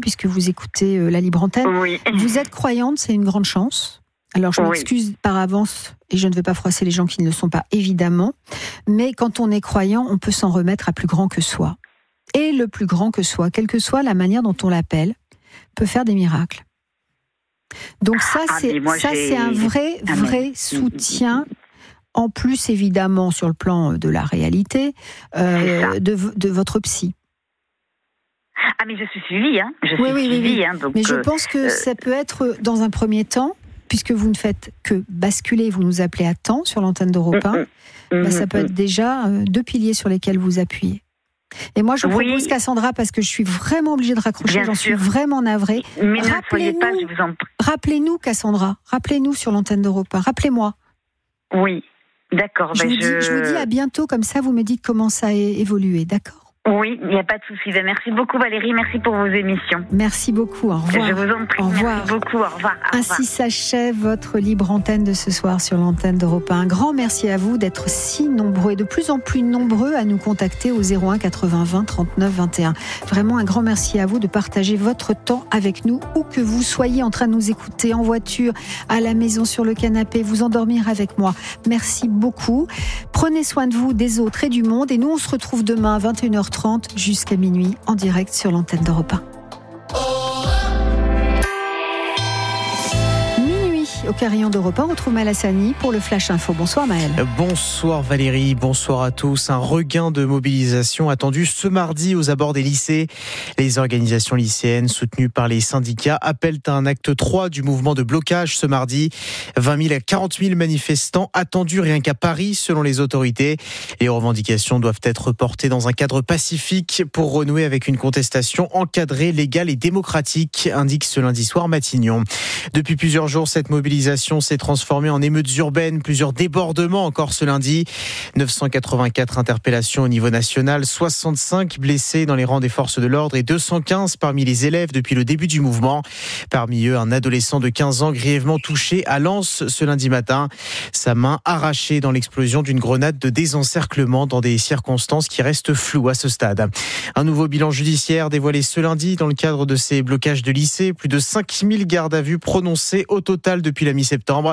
puisque vous écoutez la Libre Antenne. Oui. Vous êtes croyante, c'est une grande chance. Alors je m'excuse par avance et je ne veux pas froisser les gens qui ne le sont pas, évidemment. Mais quand on est croyant, on peut s'en remettre à plus grand que soi. Et le plus grand que soi, quelle que soit la manière dont on l'appelle, peut faire des miracles. Donc ça, c'est un vrai soutien. En plus, évidemment, sur le plan de la réalité, de votre psy. Ah, mais je suis suivie, hein. Oui. Donc, mais je pense que ça peut être, dans un premier temps, puisque vous ne faites que basculer, vous nous appelez à temps sur l'antenne d'Europe 1, ça peut être déjà 2 piliers sur lesquels vous appuyez. Et moi, je propose, Cassandra, parce que je suis vraiment obligée de raccrocher, suis vraiment navrée. Mais ne soyez pas, je vous en prie. Rappelez-nous, Cassandra, rappelez-nous sur l'antenne d'Europe 1, rappelez-moi. Oui, d'accord. Je vous dis à bientôt, comme ça vous me dites comment ça a évolué, d'accord ? Oui, il n'y a pas de souci. Merci beaucoup Valérie, merci pour vos émissions. Merci beaucoup, au revoir. Je vous en prie, merci beaucoup, au revoir. Ainsi s'achève votre libre antenne de ce soir sur l'antenne d'Europe 1. Un grand merci à vous d'être si nombreux et de plus en plus nombreux à nous contacter au 01 80 20 39 21. Vraiment un grand merci à vous de partager votre temps avec nous, où que vous soyez en train de nous écouter, en voiture, à la maison, sur le canapé, vous endormir avec moi. Merci beaucoup. Prenez soin de vous, des autres et du monde. Et nous, on se retrouve demain à 21h30 jusqu'à minuit en direct sur l'antenne d'Europe 1. Au carillon d'Europe 1, on retrouve Maël Hassani pour le Flash Info. Bonsoir Maël. Bonsoir Valérie, bonsoir à tous. Un regain de mobilisation attendu ce mardi aux abords des lycées. Les organisations lycéennes soutenues par les syndicats appellent à un acte 3 du mouvement de blocage ce mardi. 20 000 à 40 000 manifestants attendus rien qu'à Paris selon les autorités. Les revendications doivent être portées dans un cadre pacifique pour renouer avec une contestation encadrée, légale et démocratique, indique ce lundi soir Matignon. Depuis plusieurs jours, cette mobilisation s'est transformée en émeutes urbaines, plusieurs débordements encore ce lundi. 984 interpellations au niveau national, 65 blessés dans les rangs des forces de l'ordre et 215 parmi les élèves depuis le début du mouvement. Parmi eux, un adolescent de 15 ans grièvement touché à Lens ce lundi matin. Sa main arrachée dans l'explosion d'une grenade de désencerclement dans des circonstances qui restent floues à ce stade. Un nouveau bilan judiciaire dévoilé ce lundi dans le cadre de ces blocages de lycées. Plus de 5000 gardes à vue prononcées au total depuis la mi-septembre.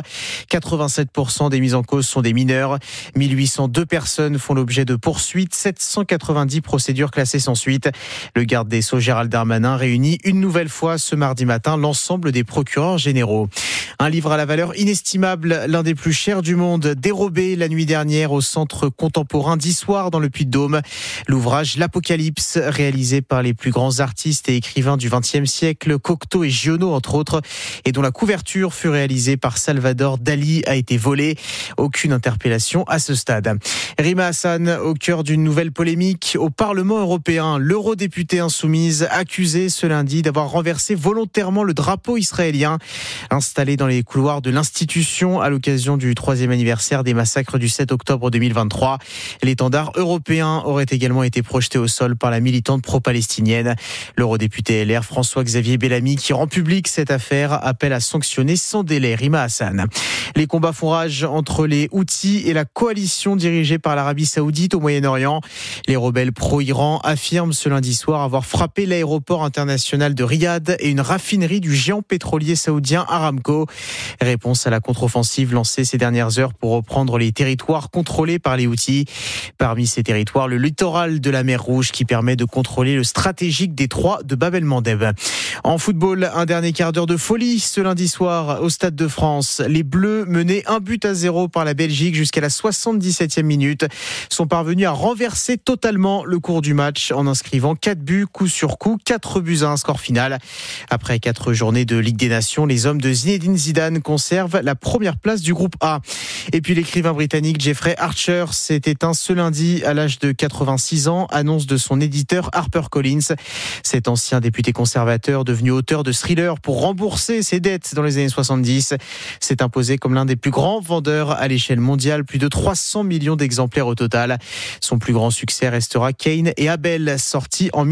87% des mises en cause sont des mineurs. 1802 personnes font l'objet de poursuites. 790 procédures classées sans suite. Le garde des Sceaux Gérald Darmanin réunit une nouvelle fois ce mardi matin l'ensemble des procureurs généraux. Un livre à la valeur inestimable, l'un des plus chers du monde, dérobé la nuit dernière au Centre contemporain d'Issoire dans le Puy-de-Dôme. L'ouvrage L'Apocalypse, réalisé par les plus grands artistes et écrivains du XXe siècle, Cocteau et Giono entre autres, et dont la couverture fut réalisée par Salvador Dali, a été volé. Aucune interpellation à ce stade. Rima Hassan, au cœur d'une nouvelle polémique au Parlement européen. L'eurodéputée insoumise accusée ce lundi d'avoir renversé volontairement le drapeau israélien installé dans les couloirs de l'institution à l'occasion du 3e anniversaire des massacres du 7 octobre 2023. L'étendard européen aurait également été projeté au sol par la militante pro-palestinienne. L'eurodéputé LR François-Xavier Bellamy, qui rend public cette affaire, appelle à sanctionner sans délai Rima Hassan. Les combats font rage entre les Houthis et la coalition dirigée par l'Arabie Saoudite au Moyen-Orient. Les rebelles pro-Iran affirment ce lundi soir avoir frappé l'aéroport international de Riyad et une raffinerie du géant pétrolier saoudien Aramco. Réponse à la contre-offensive lancée ces dernières heures pour reprendre les territoires contrôlés par les Houthis. Parmi ces territoires, le littoral de la mer Rouge qui permet de contrôler le stratégique détroit de Bab el-Mandeb. En football, un dernier quart d'heure de folie ce lundi soir au Stade de France. Les Bleus, menés 1-0 par la Belgique jusqu'à la 77e minute, sont parvenus à renverser totalement le cours du match en inscrivant 4 buts coup sur coup, 4-1 score final. Après 4 journées de Ligue des Nations, les hommes de Zinedine Zidane conservent la première place du groupe A. Et puis l'écrivain britannique Jeffrey Archer s'est éteint ce lundi à l'âge de 86 ans, annonce de son éditeur HarperCollins. Cet ancien député conservateur, devenu auteur de thrillers pour rembourser ses dettes dans les années 70, s'est imposé comme l'un des plus grands vendeurs à l'échelle mondiale, plus de 300 millions d'exemplaires au total. Son plus grand succès restera Cain et Abel, sorti en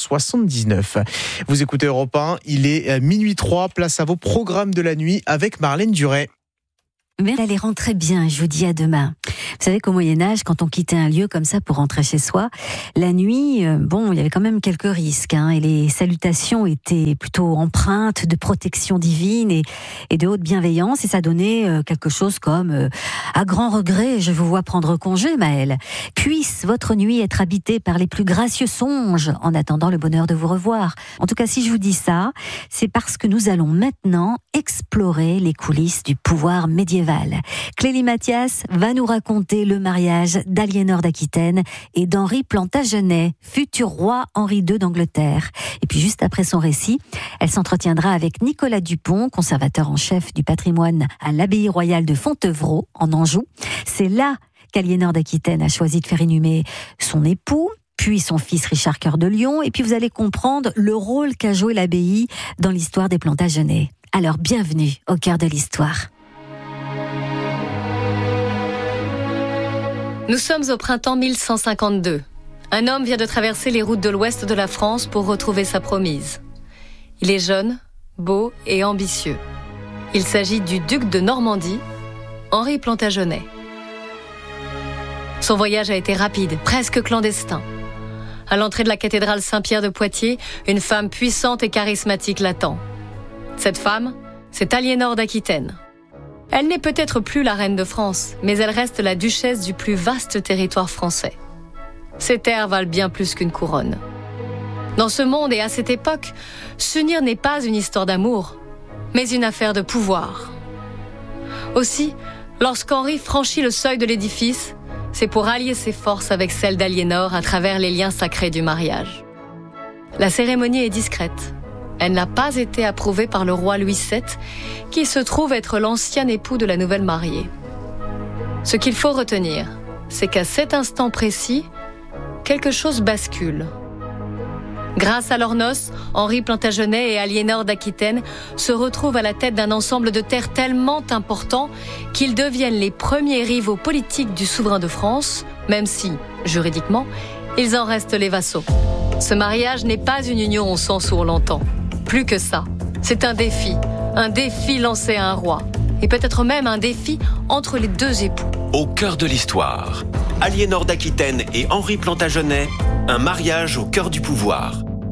1979. Vous écoutez Europe 1, il est minuit 3, place à vos programmes de la nuit avec Marlène Duret. Mais elle rentrait bien, je vous dis à demain. Vous savez qu'au Moyen-Âge, quand on quittait un lieu comme ça pour rentrer chez soi, la nuit, il y avait quand même quelques risques, et les salutations étaient plutôt empreintes de protection divine et de haute bienveillance, et ça donnait quelque chose comme à grand regret, je vous vois prendre congé, Maëlle. Puisse votre nuit être habitée par les plus gracieux songes, en attendant le bonheur de vous revoir. En tout cas, si je vous dis ça, c'est parce que nous allons maintenant explorer les coulisses du pouvoir médiéval. Clélie Mathias va nous raconter le mariage d'Aliénor d'Aquitaine et d'Henri Plantagenet, futur roi Henri II d'Angleterre. Et puis juste après son récit, elle s'entretiendra avec Nicolas Dupont, conservateur en chef du patrimoine à l'abbaye royale de Fontevraud, en Anjou. C'est là qu'Aliénor d'Aquitaine a choisi de faire inhumer son époux, puis son fils Richard Cœur de Lion, et puis vous allez comprendre le rôle qu'a joué l'abbaye dans l'histoire des Plantagenets. Alors bienvenue au cœur de l'histoire. Nous sommes au printemps 1152. Un homme vient de traverser les routes de l'ouest de la France pour retrouver sa promise. Il est jeune, beau et ambitieux. Il s'agit du duc de Normandie, Henri Plantagenet. Son voyage a été rapide, presque clandestin. À l'entrée de la cathédrale Saint-Pierre de Poitiers, une femme puissante et charismatique l'attend. Cette femme, c'est Aliénor d'Aquitaine. Elle n'est peut-être plus la reine de France, mais elle reste la duchesse du plus vaste territoire français. Ces terres valent bien plus qu'une couronne. Dans ce monde et à cette époque, s'unir n'est pas une histoire d'amour, mais une affaire de pouvoir. Aussi, lorsqu'Henri franchit le seuil de l'édifice, c'est pour allier ses forces avec celles d'Aliénor à travers les liens sacrés du mariage. La cérémonie est discrète. Elle n'a pas été approuvée par le roi Louis VII, qui se trouve être l'ancien époux de la nouvelle mariée. Ce qu'il faut retenir, c'est qu'à cet instant précis, quelque chose bascule. Grâce à leurs noces, Henri Plantagenet et Aliénor d'Aquitaine se retrouvent à la tête d'un ensemble de terres tellement important qu'ils deviennent les premiers rivaux politiques du souverain de France, même si, juridiquement, ils en restent les vassaux. Ce mariage n'est pas une union au sens où on l'entend. Plus que ça, c'est un défi lancé à un roi, et peut-être même un défi entre les deux époux. Au cœur de l'histoire, Aliénor d'Aquitaine et Henri Plantagenet, un mariage au cœur du pouvoir.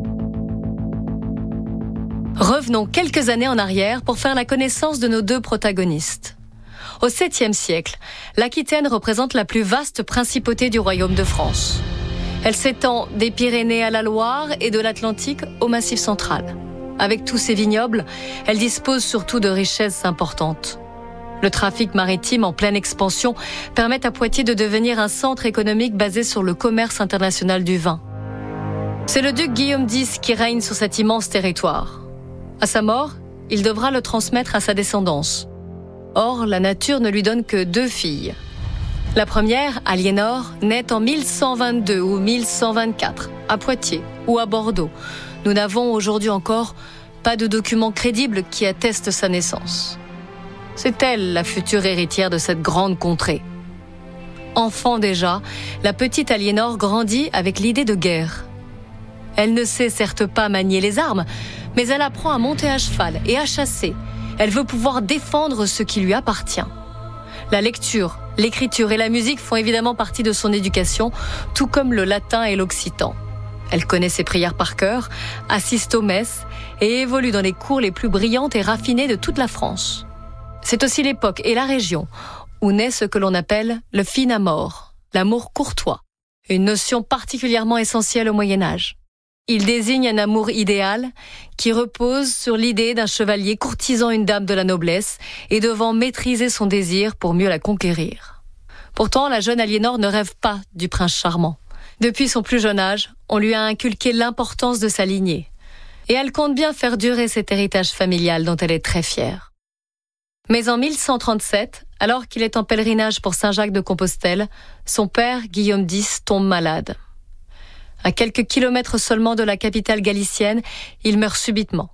Revenons quelques années en arrière pour faire la connaissance de nos deux protagonistes. Au 7e siècle, l'Aquitaine représente la plus vaste principauté du royaume de France. Elle s'étend des Pyrénées à la Loire et de l'Atlantique au Massif central. Avec tous ses vignobles, elle dispose surtout de richesses importantes. Le trafic maritime en pleine expansion permet à Poitiers de devenir un centre économique basé sur le commerce international du vin. C'est le duc Guillaume X qui règne sur cet immense territoire. À sa mort, il devra le transmettre à sa descendance. Or, la nature ne lui donne que 2 filles. La première, Aliénor, naît en 1122 ou 1124, à Poitiers ou à Bordeaux. Nous n'avons aujourd'hui encore pas de documents crédibles qui attestent sa naissance. C'est elle la future héritière de cette grande contrée. Enfant déjà, la petite Aliénor grandit avec l'idée de guerre. Elle ne sait certes pas manier les armes, mais elle apprend à monter à cheval et à chasser. Elle veut pouvoir défendre ce qui lui appartient. La lecture, l'écriture et la musique font évidemment partie de son éducation, tout comme le latin et l'occitan. Elle connaît ses prières par cœur, assiste aux messes et évolue dans les cours les plus brillantes et raffinées de toute la France. C'est aussi l'époque et la région où naît ce que l'on appelle le fin amour, l'amour courtois, une notion particulièrement essentielle au Moyen-Âge. Il désigne un amour idéal qui repose sur l'idée d'un chevalier courtisant une dame de la noblesse et devant maîtriser son désir pour mieux la conquérir. Pourtant, la jeune Aliénor ne rêve pas du prince charmant. Depuis son plus jeune âge, on lui a inculqué l'importance de sa lignée. Et elle compte bien faire durer cet héritage familial dont elle est très fière. Mais en 1137, alors qu'il est en pèlerinage pour Saint-Jacques de Compostelle, son père, Guillaume X, tombe malade. À quelques kilomètres seulement de la capitale galicienne, il meurt subitement.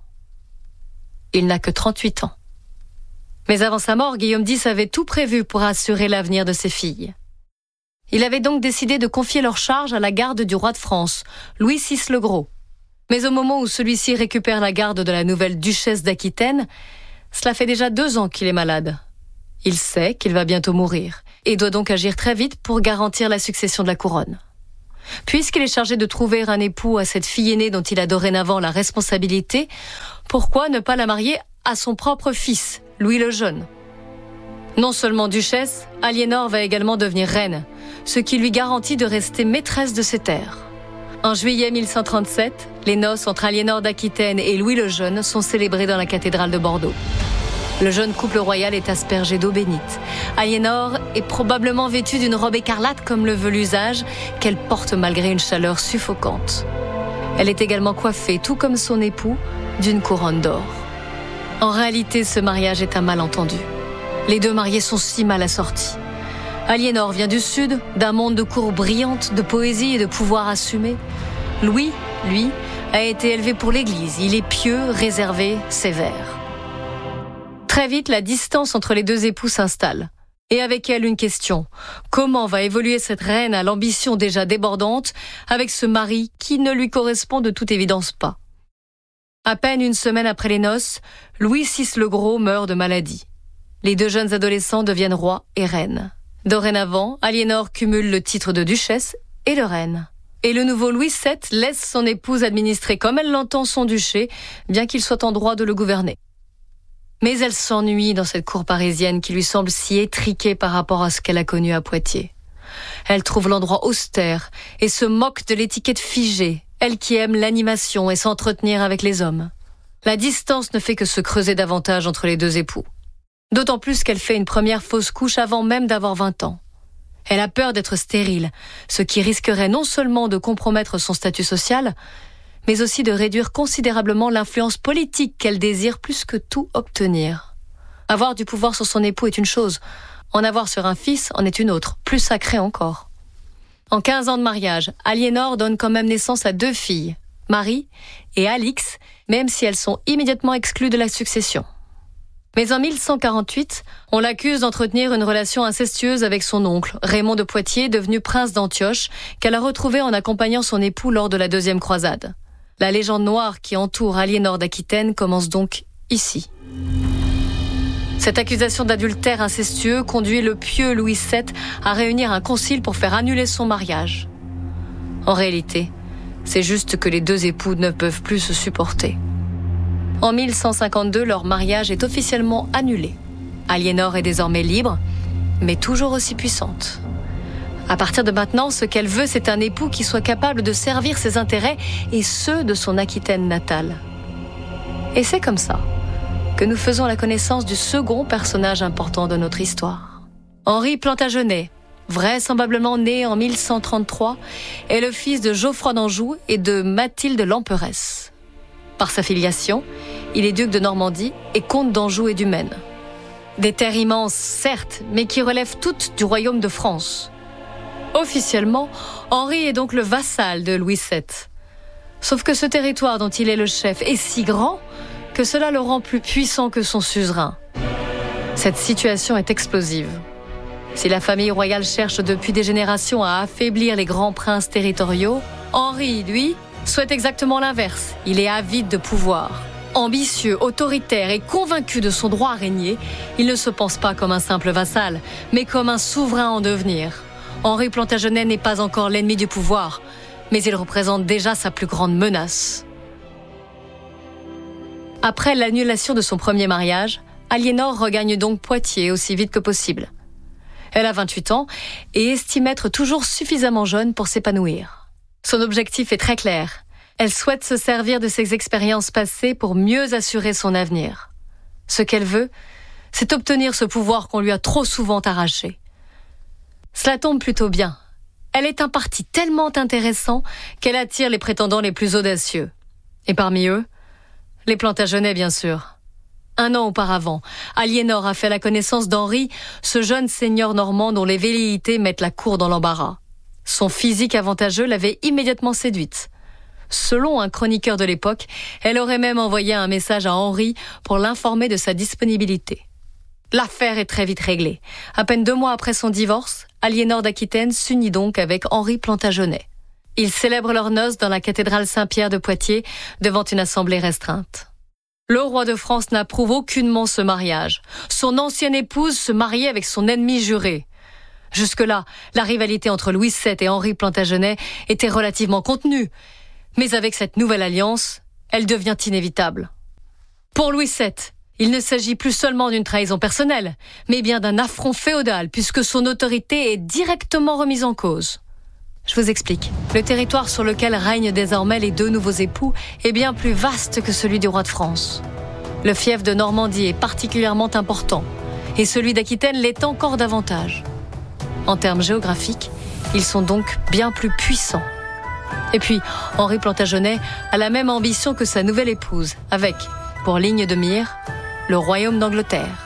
Il n'a que 38 ans. Mais avant sa mort, Guillaume X avait tout prévu pour assurer l'avenir de ses filles. Il avait donc décidé de confier leur charge à la garde du roi de France, Louis VI le Gros. Mais au moment où celui-ci récupère la garde de la nouvelle duchesse d'Aquitaine, cela fait déjà 2 ans qu'il est malade. Il sait qu'il va bientôt mourir et doit donc agir très vite pour garantir la succession de la couronne. Puisqu'il est chargé de trouver un époux à cette fille aînée dont il a dorénavant la responsabilité, pourquoi ne pas la marier à son propre fils, Louis le Jeune ? Non seulement duchesse, Aliénor va également devenir reine, ce qui lui garantit de rester maîtresse de ses terres. En juillet 1137, les noces entre Aliénor d'Aquitaine et Louis le Jeune sont célébrées dans la cathédrale de Bordeaux. Le jeune couple royal est aspergé d'eau bénite. Aliénor est probablement vêtue d'une robe écarlate comme le veut l'usage, qu'elle porte malgré une chaleur suffocante. Elle est également coiffée, tout comme son époux, d'une couronne d'or. En réalité, ce mariage est un malentendu. Les deux mariés sont si mal assortis. Aliénor vient du sud, d'un monde de cour brillante, de poésie et de pouvoir assumé. Louis, lui, a été élevé pour l'Église. Il est pieux, réservé, sévère. Très vite, la distance entre les deux époux s'installe. Et avec elle, une question. Comment va évoluer cette reine à l'ambition déjà débordante avec ce mari qui ne lui correspond de toute évidence pas ? À peine une semaine après les noces, Louis VI le Gros meurt de maladie. Les deux jeunes adolescents deviennent rois et reines. Dorénavant, Aliénor cumule le titre de duchesse et de reine. Et le nouveau Louis VII laisse son épouse administrer comme elle l'entend son duché, bien qu'il soit en droit de le gouverner. Mais elle s'ennuie dans cette cour parisienne qui lui semble si étriquée par rapport à ce qu'elle a connu à Poitiers. Elle trouve l'endroit austère et se moque de l'étiquette figée, elle qui aime l'animation et s'entretenir avec les hommes. La distance ne fait que se creuser davantage entre les deux époux. D'autant plus qu'elle fait une première fausse couche avant même d'avoir 20 ans. Elle a peur d'être stérile, ce qui risquerait non seulement de compromettre son statut social, mais aussi de réduire considérablement l'influence politique qu'elle désire plus que tout obtenir. Avoir du pouvoir sur son époux est une chose, en avoir sur un fils en est une autre, plus sacrée encore. En 15 ans de mariage, Aliénor donne quand même naissance à 2 filles, Marie et Alix, même si elles sont immédiatement exclues de la succession. Mais en 1148, on l'accuse d'entretenir une relation incestueuse avec son oncle, Raymond de Poitiers, devenu prince d'Antioche, qu'elle a retrouvé en accompagnant son époux lors de la 2e croisade. La légende noire qui entoure Aliénor d'Aquitaine commence donc ici. Cette accusation d'adultère incestueux conduit le pieux Louis VII à réunir un concile pour faire annuler son mariage. En réalité, c'est juste que les deux époux ne peuvent plus se supporter. En 1152, leur mariage est officiellement annulé. Aliénor est désormais libre, mais toujours aussi puissante. À partir de maintenant, ce qu'elle veut, c'est un époux qui soit capable de servir ses intérêts et ceux de son Aquitaine natale. Et c'est comme ça que nous faisons la connaissance du second personnage important de notre histoire. Henri Plantagenet, vraisemblablement né en 1133, est le fils de Geoffroy d'Anjou et de Mathilde Lemperesse. Par sa filiation, il est duc de Normandie et comte d'Anjou et du Maine. Des terres immenses, certes, mais qui relèvent toutes du royaume de France. Officiellement, Henri est donc le vassal de Louis VII. Sauf que ce territoire dont il est le chef est si grand que cela le rend plus puissant que son suzerain. Cette situation est explosive. Si la famille royale cherche depuis des générations à affaiblir les grands princes territoriaux, Henri, lui, souhaite exactement l'inverse. Il est avide de pouvoir. Ambitieux, autoritaire et convaincu de son droit à régner, il ne se pense pas comme un simple vassal, mais comme un souverain en devenir. Henri Plantagenet n'est pas encore l'ennemi du pouvoir, mais il représente déjà sa plus grande menace. Après l'annulation de son premier mariage, Aliénor regagne donc Poitiers aussi vite que possible. Elle a 28 ans et estime être toujours suffisamment jeune pour s'épanouir. Son objectif est très clair. Elle souhaite se servir de ses expériences passées pour mieux assurer son avenir. Ce qu'elle veut, c'est obtenir ce pouvoir qu'on lui a trop souvent arraché. Cela tombe plutôt bien. Elle est un parti tellement intéressant qu'elle attire les prétendants les plus audacieux. Et parmi eux, les Plantagenets, bien sûr. 1 an auparavant, Aliénor a fait la connaissance d'Henri, ce jeune seigneur normand dont les velléités mettent la cour dans l'embarras. Son physique avantageux l'avait immédiatement séduite. Selon un chroniqueur de l'époque, elle aurait même envoyé un message à Henri pour l'informer de sa disponibilité. L'affaire est très vite réglée. À peine 2 mois après son divorce, Aliénor d'Aquitaine s'unit donc avec Henri Plantagenet. Ils célèbrent leurs noces dans la cathédrale Saint-Pierre de Poitiers devant une assemblée restreinte. Le roi de France n'approuve aucunement ce mariage. Son ancienne épouse se mariait avec son ennemi juré. Jusque-là, la rivalité entre Louis VII et Henri Plantagenet était relativement contenue. Mais avec cette nouvelle alliance, elle devient inévitable. Pour Louis VII, il ne s'agit plus seulement d'une trahison personnelle, mais bien d'un affront féodal, puisque son autorité est directement remise en cause. Je vous explique. Le territoire sur lequel règnent désormais les deux nouveaux époux est bien plus vaste que celui du roi de France. Le fief de Normandie est particulièrement important, et celui d'Aquitaine l'est encore davantage. En termes géographiques, ils sont donc bien plus puissants. Et puis, Henri Plantagenet a la même ambition que sa nouvelle épouse, avec, pour ligne de mire, le royaume d'Angleterre.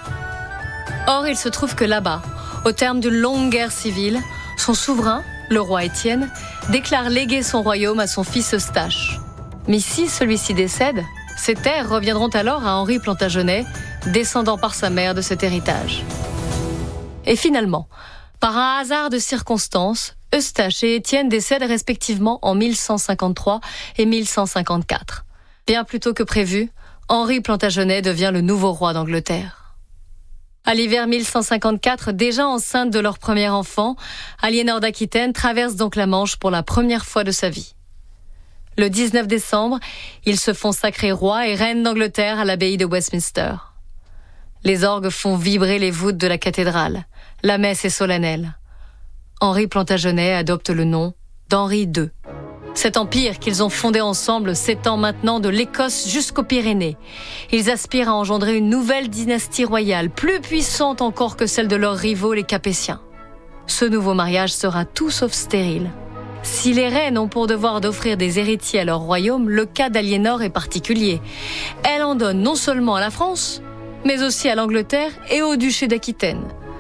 Or, il se trouve que là-bas, au terme d'une longue guerre civile, son souverain, le roi Étienne, déclare léguer son royaume à son fils Eustache. Mais si celui-ci décède, ses terres reviendront alors à Henri Plantagenet, descendant par sa mère de cet héritage. Et finalement, par un hasard de circonstances, Eustache et Étienne décèdent respectivement en 1153 et 1154. Bien plus tôt que prévu, Henri Plantagenet devient le nouveau roi d'Angleterre. À l'hiver 1154, déjà enceinte de leur premier enfant, Aliénor d'Aquitaine traverse donc la Manche pour la première fois de sa vie. Le 19 décembre, ils se font sacrer roi et reine d'Angleterre à l'abbaye de Westminster. Les orgues font vibrer les voûtes de la cathédrale. La messe est solennelle. Henri Plantagenet adopte le nom d'Henri II. Cet empire qu'ils ont fondé ensemble s'étend maintenant de l'Écosse jusqu'aux Pyrénées. Ils aspirent à engendrer une nouvelle dynastie royale, plus puissante encore que celle de leurs rivaux les Capétiens. Ce nouveau mariage sera tout sauf stérile. Si les reines ont pour devoir d'offrir des héritiers à leur royaume, le cas d'Aliénor est particulier. Elle en donne non seulement à la France, mais aussi à l'Angleterre et au duché d'Aquitaine.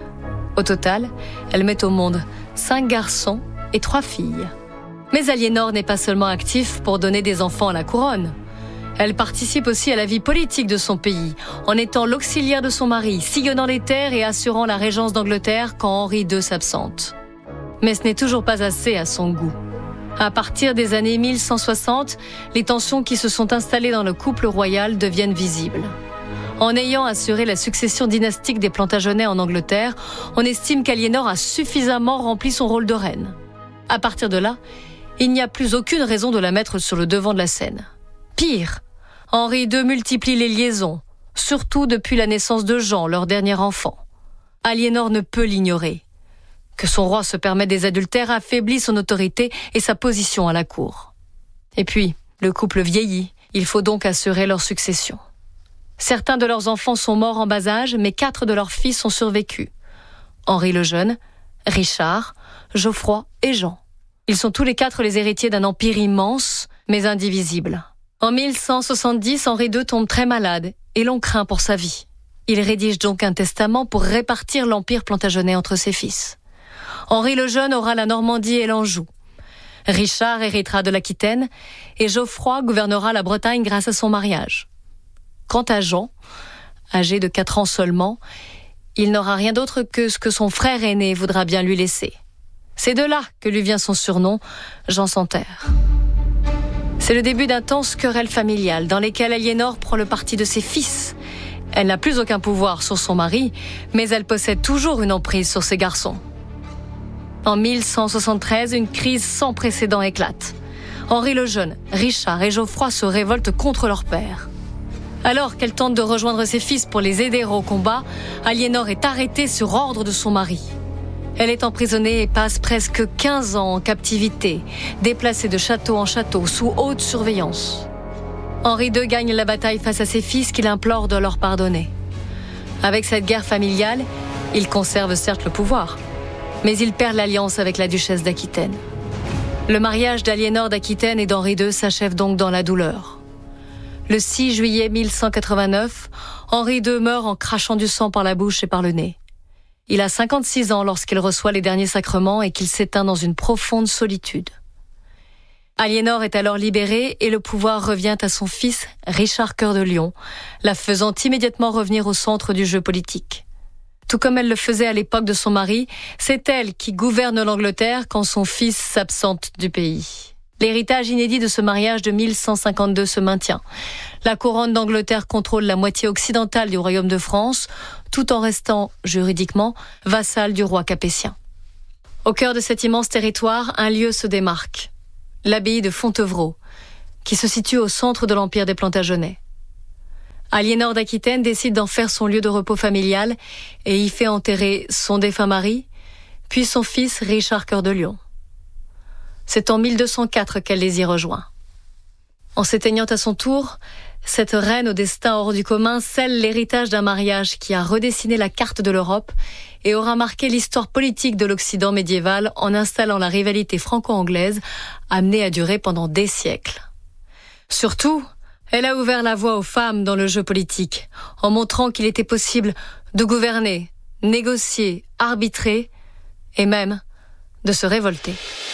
Au total, elle met au monde 5 garçons et 3 filles. Mais Aliénor n'est pas seulement active pour donner des enfants à la couronne. Elle participe aussi à la vie politique de son pays, en étant l'auxiliaire de son mari, sillonnant les terres et assurant la régence d'Angleterre quand Henri II s'absente. Mais ce n'est toujours pas assez à son goût. À partir des années 1160, les tensions qui se sont installées dans le couple royal deviennent visibles. En ayant assuré la succession dynastique des Plantagenets en Angleterre, on estime qu'Aliénor a suffisamment rempli son rôle de reine. À partir de là, il n'y a plus aucune raison de la mettre sur le devant de la scène. Pire, Henri II multiplie les liaisons, surtout depuis la naissance de Jean, leur dernier enfant. Aliénor ne peut l'ignorer. Que son roi se permette des adultères affaiblit son autorité et sa position à la cour. Et puis, le couple vieillit, il faut donc assurer leur succession. Certains de leurs enfants sont morts en bas âge, mais 4 de leurs fils ont survécu. Henri le Jeune, Richard, Geoffroy et Jean. Ils sont tous les 4 les héritiers d'un empire immense, mais indivisible. En 1170, Henri II tombe très malade et l'on craint pour sa vie. Il rédige donc un testament pour répartir l'empire plantagenet entre ses fils. Henri le Jeune aura la Normandie et l'Anjou. Richard héritera de l'Aquitaine et Geoffroy gouvernera la Bretagne grâce à son mariage. Quant à Jean, âgé de 4 ans seulement, il n'aura rien d'autre que ce que son frère aîné voudra bien lui laisser. C'est de là que lui vient son surnom, Jean sans terre. C'est le début d'intenses querelles familiales dans lesquelles Aliénor prend le parti de ses fils. Elle n'a plus aucun pouvoir sur son mari, mais elle possède toujours une emprise sur ses garçons. En 1173, une crise sans précédent éclate. Henri le Jeune, Richard et Geoffroy se révoltent contre leur père. Alors qu'elle tente de rejoindre ses fils pour les aider au combat, Aliénor est arrêtée sur ordre de son mari. Elle est emprisonnée et passe presque 15 ans en captivité, déplacée de château en château, sous haute surveillance. Henri II gagne la bataille face à ses fils qu'il implore de leur pardonner. Avec cette guerre familiale, il conserve certes le pouvoir, mais il perd l'alliance avec la duchesse d'Aquitaine. Le mariage d'Aliénor d'Aquitaine et d'Henri II s'achève donc dans la douleur. Le 6 juillet 1189, Henri II meurt en crachant du sang par la bouche et par le nez. Il a 56 ans lorsqu'il reçoit les derniers sacrements et qu'il s'éteint dans une profonde solitude. Aliénor est alors libérée et le pouvoir revient à son fils Richard Cœur de Lion, la faisant immédiatement revenir au centre du jeu politique. Tout comme elle le faisait à l'époque de son mari, c'est elle qui gouverne l'Angleterre quand son fils s'absente du pays. L'héritage inédit de ce mariage de 1152 se maintient. La couronne d'Angleterre contrôle la moitié occidentale du royaume de France, tout en restant, juridiquement, vassale du roi capétien. Au cœur de cet immense territoire, un lieu se démarque. L'abbaye de Fontevraud, qui se situe au centre de l'empire des Plantagenets. Aliénor d'Aquitaine décide d'en faire son lieu de repos familial et y fait enterrer son défunt mari, puis son fils Richard Cœur de Lion. C'est en 1204 qu'elle les y rejoint. En s'éteignant à son tour, cette reine au destin hors du commun scelle l'héritage d'un mariage qui a redessiné la carte de l'Europe et aura marqué l'histoire politique de l'Occident médiéval en installant la rivalité franco-anglaise amenée à durer pendant des siècles. Surtout, elle a ouvert la voie aux femmes dans le jeu politique, en montrant qu'il était possible de gouverner, négocier, arbitrer et même de se révolter.